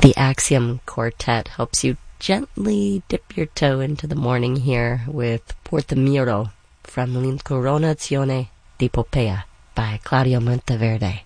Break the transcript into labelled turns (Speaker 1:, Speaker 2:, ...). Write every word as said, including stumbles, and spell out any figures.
Speaker 1: The Axiom Quartet helps you gently dip your toe into the morning here with Porto Muro from L'Incoronazione di Poppea by Claudio Monteverde.